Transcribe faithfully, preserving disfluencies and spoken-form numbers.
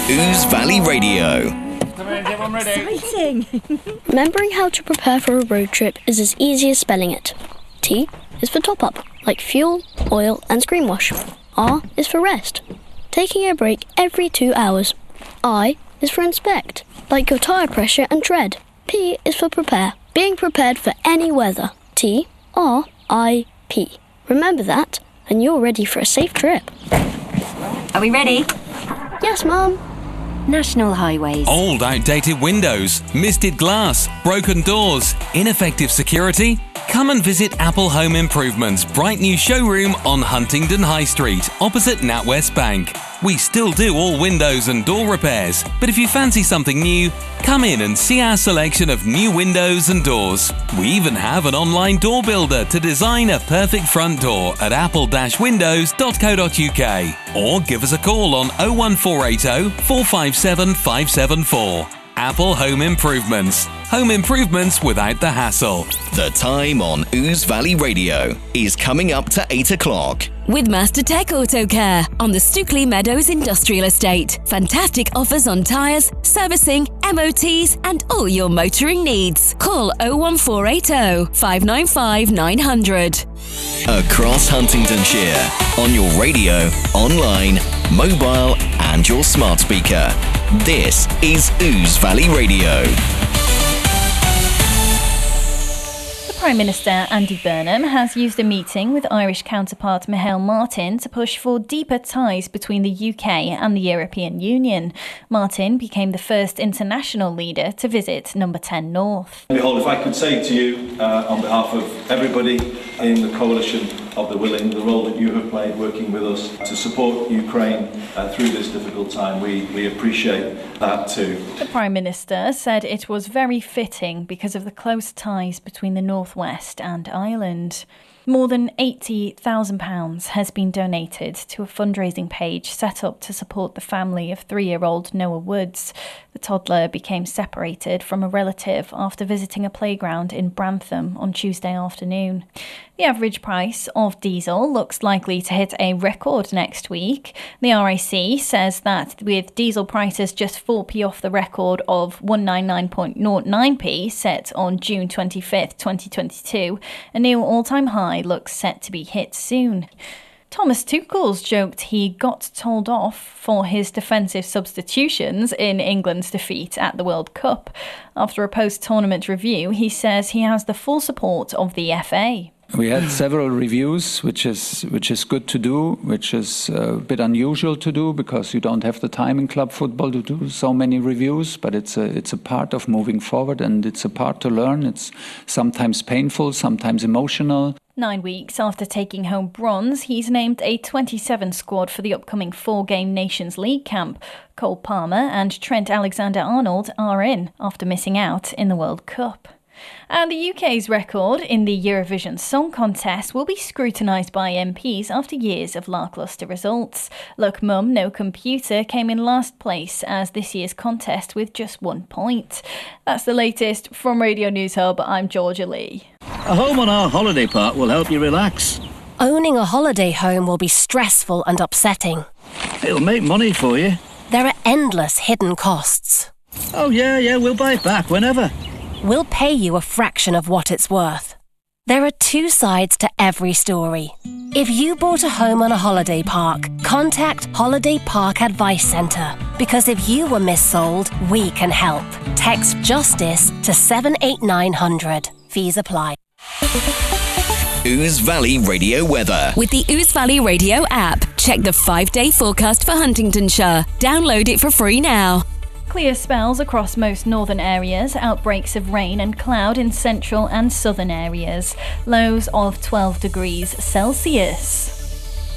Ouse Valley Radio. Exciting! Remembering how to prepare for a road trip is as easy as spelling it. T is for top up, like fuel, oil and screen wash. R is for rest, taking a break every two hours. I is for inspect, like your tyre pressure and tread. P is for prepare, being prepared for any weather. T, R, I, P. Remember that, and you're ready for a safe trip. Are we ready? Yes, Mum. National Highways. Old, outdated windows, misted glass, broken doors, ineffective security? Come and visit Apple Home Improvements' bright new showroom on Huntingdon High Street, opposite NatWest Bank. We still do all windows and door repairs, but if you fancy something new, come in and see our selection of new windows and doors. We even have an online door builder to design a perfect front door at apple dash windows dot co dot uk, or give us a call on oh one four eight oh, four five seven, five seven four. Apple Home Improvements. Home improvements without the hassle. The time on Ouse Valley Radio is coming up to eight o'clock. With Mastertech Auto Care on the Stookley Meadows Industrial Estate. Fantastic offers on tyres, servicing, M O Ts and all your motoring needs. Call oh one four eight oh, five nine five, nine hundred. Across Huntingdonshire, on your radio, online, mobile and your smart speaker. This is Ouse Valley Radio. Prime Minister Andy Burnham has used a meeting with Irish counterpart Micheál Martin to push for deeper ties between the U K and the European Union. Martin became the first international leader to visit Number ten North. Micheál, if I could say to you, uh, on behalf of everybody in the coalition of the willing, the role that you have played working with us to support Ukraine uh, through this difficult time, we, we appreciate that too. The Prime Minister said it was very fitting because of the close ties between the North West and Ireland. More than eighty thousand pounds has been donated to a fundraising page set up to support the family of three-year-old Noah Woods. The toddler became separated from a relative after visiting a playground in Brantham on Tuesday afternoon. The average price of diesel looks likely to hit a record next week. The R I C says that with diesel prices just four p off the record of one ninety-nine point oh nine p set on June twenty-fifth, twenty twenty-two, a new all-time high looks set to be hit soon. Thomas Tuchel's joked he got told off for his defensive substitutions in England's defeat at the World Cup. After a post-tournament review, he says he has the full support of the F A. We had several reviews, which is which is good to do, which is a bit unusual to do because you don't have the time in club football to do so many reviews. But it's a it's a part of moving forward, and it's a part to learn. It's sometimes painful, sometimes emotional. Nine weeks after taking home bronze, he's named a twenty-seven squad for the upcoming four-game Nations League camp. Cole Palmer and Trent Alexander-Arnold are in after missing out in the World Cup. And the U K's record in the Eurovision Song Contest will be scrutinised by M Ps after years of lacklustre results. Look Mum, No Computer came in last place as this year's contest with just one point. That's the latest from Radio News Hub. I'm Georgia Lee. A home on our holiday park will help you relax. Owning a holiday home will be stressful and upsetting. It'll make money for you. There are endless hidden costs. Oh yeah, yeah, we'll buy it back whenever. We'll pay you a fraction of what it's worth. There are two sides to every story. If you bought a home on a holiday park, contact Holiday Park Advice Centre. Because if you were missold, we can help. Text JUSTICE to seven eight nine hundred. Fees apply. Ouse Valley Radio weather. With the Ouse Valley Radio app, check the five-day forecast for Huntingdonshire. Download it for free now. Clear spells across most northern areas, outbreaks of rain and cloud in central and southern areas. Lows of twelve degrees Celsius.